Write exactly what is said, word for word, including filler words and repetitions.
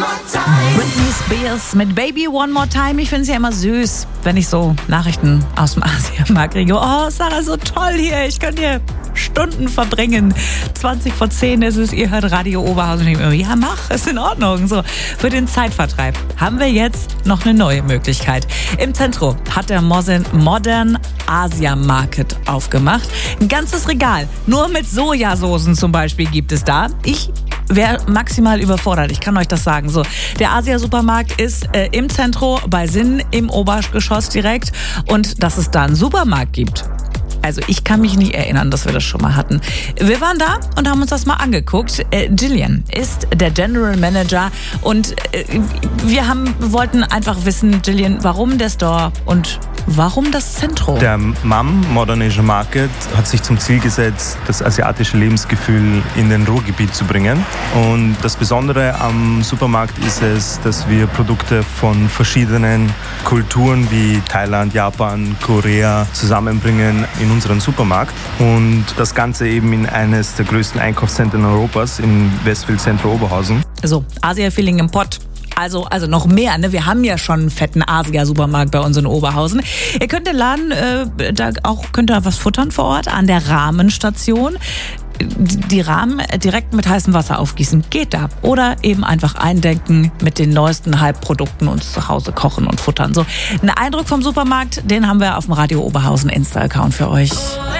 Britney Spears mit Baby One More Time. Ich finde es ja immer süß, wenn ich so Nachrichten aus dem Asiamarkt kriege. Oh, Sarah, so toll hier. Ich könnte hier Stunden verbringen. zwanzig vor zehn ist es, ihr hört Radio Oberhausen. Und ich denke, ja, mach, ist in Ordnung. So, für den Zeitvertreib haben wir jetzt noch eine neue Möglichkeit. Im Zentrum hat der Modern Asia Market aufgemacht. Ein ganzes Regal, nur mit Sojasoßen zum Beispiel gibt es da. Ich wäre maximal überfordert, ich kann euch das sagen. So, der Asia-Supermarkt ist äh, im Zentrum bei Sinn im Obergeschoss direkt, und dass es da einen Supermarkt gibt. Also ich kann mich nicht erinnern, dass wir das schon mal hatten. Wir waren da und haben uns das mal angeguckt. Äh, Gillian ist der General Manager und äh, wir haben, wollten einfach wissen, Gillian, warum der Store und warum das Zentrum? Der M A M, Modern Asia Market, hat sich zum Ziel gesetzt, das asiatische Lebensgefühl in den Ruhrgebiet zu bringen. Und das Besondere am Supermarkt ist es, dass wir Produkte von verschiedenen Kulturen wie Thailand, Japan, Korea zusammenbringen in unseren Supermarkt. Und das Ganze eben in eines der größten Einkaufszentren Europas, im Westfield Zentrum Oberhausen. So, Asia-Feeling im Pott. Also, also noch mehr, ne? Wir haben ja schon einen fetten Asia-Supermarkt bei uns in Oberhausen. Ihr könnt den Laden, äh, da auch, könnt ihr was futtern vor Ort an der Rahmenstation. Die Rahmen direkt mit heißem Wasser aufgießen, geht da. Oder eben einfach eindenken mit den neuesten Halbprodukten und zu Hause kochen und futtern. So, ein Eindruck vom Supermarkt, den haben wir auf dem Radio Oberhausen Insta-Account für euch.